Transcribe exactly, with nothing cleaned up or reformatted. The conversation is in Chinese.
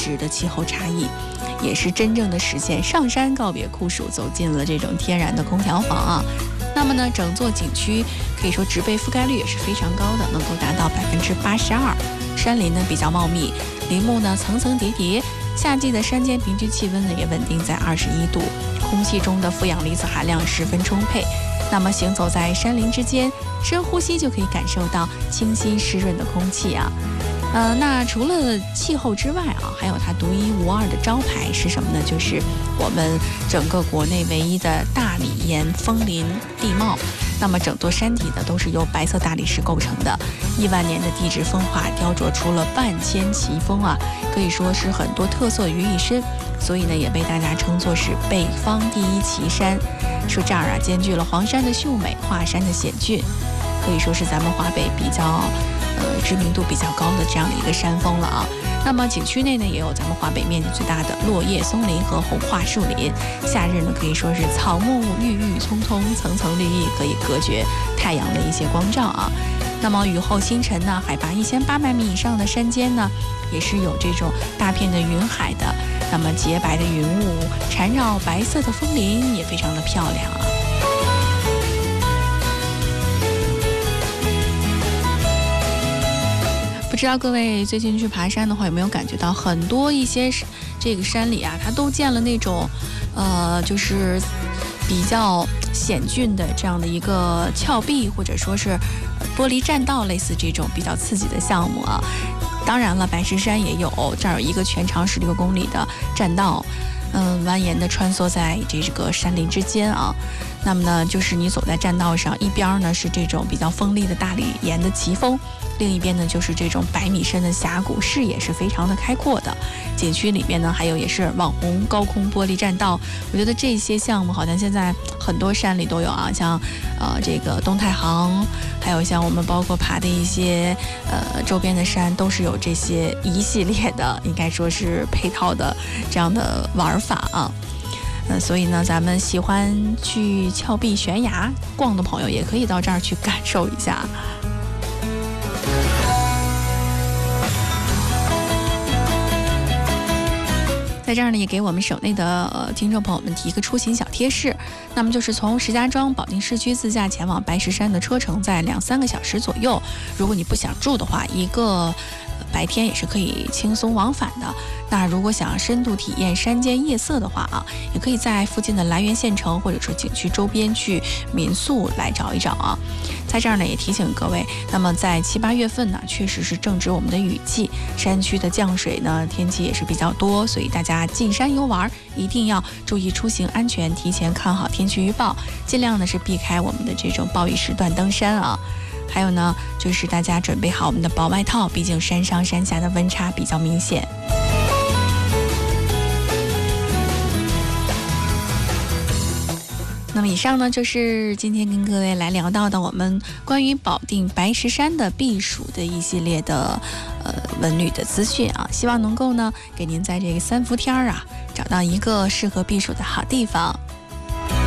质的气候差异，也是真正的实现上山告别酷暑，走进了这种天然的空调房啊。那么呢，整座景区可以说植被覆盖率也是非常高的，能够达到百分之八十二。山林呢比较茂密，林木呢层层叠叠。夏季的山间平均气温呢也稳定在二十一度，空气中的负氧离子含量十分充沛。那么行走在山林之间，深呼吸就可以感受到清新湿润的空气啊。呃，那除了气候之外啊，还有它独一无二的招牌是什么呢？就是我们整个国内唯一的大理岩枫林地貌。那么整座山体呢都是由白色大理石构成的，亿万年的地质风化雕琢出了万千奇峰啊，可以说是很多特色于一身，所以呢也被大家称作是北方第一奇山。说这儿啊兼具了黄山的秀美，华山的险峻，可以说是咱们华北比较呃知名度比较高的这样的一个山峰了啊。那么景区内呢也有咱们华北面积最大的落叶松林和红桦树林，夏日呢可以说是草木郁郁葱葱，层层绿意，可以隔绝太阳的一些光照啊。那么雨后星辰呢，海拔一千八百米以上的山间呢，也是有这种大片的云海的。那么洁白的云雾缠绕白色的枫林，也非常的漂亮啊。不知道各位最近去爬山的话，有没有感觉到很多一些这个山里啊，它都建了那种，呃，就是比较险峻的这样的一个峭壁，或者说是玻璃栈道，类似这种比较刺激的项目啊。当然了，白石山也有，这儿有一个全长十六公里的栈道，嗯，蜿蜒的穿梭在这个山林之间啊。那么呢，就是你走在栈道上，一边呢是这种比较锋利的大理岩的奇峰，另一边呢就是这种百米深的峡谷，视野是非常的开阔的。景区里面呢还有也是网红高空玻璃栈道，我觉得这些项目好像现在很多山里都有啊，像呃这个东太行，还有像我们包括爬的一些呃周边的山，都是有这些一系列的应该说是配套的这样的玩法啊。呃，所以呢，咱们喜欢去峭壁悬崖逛的朋友，也可以到这儿去感受一下。在这儿呢，也给我们省内的、呃、听众朋友们提一个出行小贴士，那么就是从石家庄保定市区自驾前往白石山的车程在两三个小时左右。如果你不想住的话，一个白天也是可以轻松往返的。那如果想深度体验山间夜色的话啊，也可以在附近的涞源县城或者说景区周边去民宿来找一找啊。在这儿呢也提醒各位，那么在七八月份呢，确实是正值我们的雨季，山区的降水呢天气也是比较多，所以大家进山游玩一定要注意出行安全，提前看好天气预报，尽量呢是避开我们的这种暴雨时段登山啊。还有呢，就是大家准备好我们的薄外套，毕竟山上山下的温差比较明显。那么以上呢，就是今天跟各位来聊到的我们关于保定白石山的避暑的一系列的呃文旅的资讯啊，希望能够呢给您在这个三伏天啊找到一个适合避暑的好地方。